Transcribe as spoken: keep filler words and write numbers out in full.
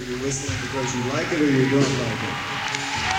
you listening because you like it or you don't like it?